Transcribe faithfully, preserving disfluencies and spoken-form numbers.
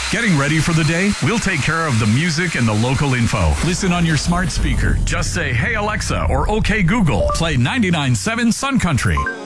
Getting ready for the day? We'll take care of the music and the local info. Listen on your smart speaker. Just say, "Hey Alexa," or "Okay Google, play ninety-nine point seven Sun Country."